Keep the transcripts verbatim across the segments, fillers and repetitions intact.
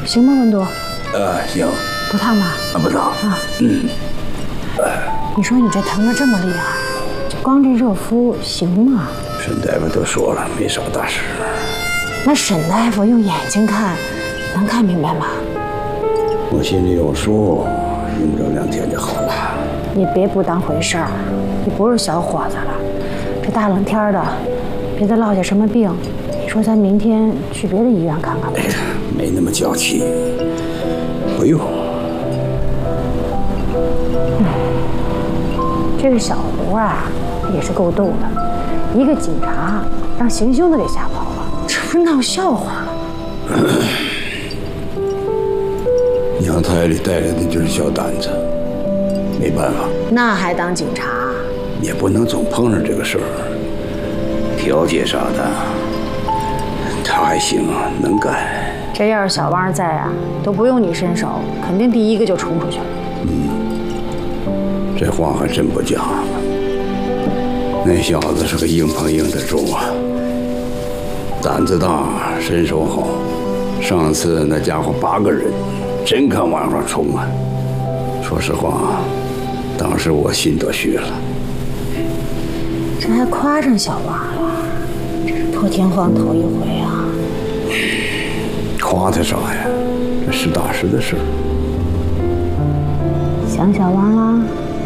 行吗，温度？ 呃，行。 不烫吧？ 啊，不烫。啊，嗯。 你说你这疼得这么厉害，就光这热敷行吗？ 沈大夫都说了，没啥大事。 那沈大夫用眼睛看，能看明白吗？ 我心里有数，用不着两天就好了。 你别不当回事儿，你不是小伙子了，这大冷天的，别再落下什么病。你说咱明天去别的医院看看吧。 哎呀，没那么娇气，不用。 嗯，这个小胡啊，也是够逗的，一个警察让行凶的给吓跑了，这不是闹笑话吗？ 娘胎里带来的就是小胆子，没办法。 那还当警察？ 也不能总碰上这个事儿。调解啥的，他还行，能干。 这要是小汪在啊，都不用你伸手，肯定第一个就冲出去了。 嗯，这话还真不假。那小子是个硬碰硬的主啊，胆子大，身手好。上次那家伙八个人，真敢往上冲啊！说实话，当时我心都虚了。 这还夸上小汪了，这是破天荒头一回啊！ 夸他啥呀？这实打实的事儿。 想小汪啦？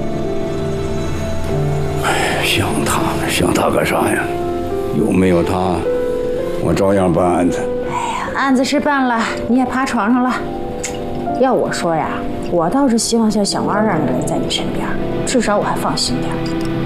哎，想他，想他干啥呀？有没有他，我照样办案子。 哎呀，案子是办了，你也趴床上了。要我说呀，我倒是希望像小汪这样的人在你身边，至少我还放心点。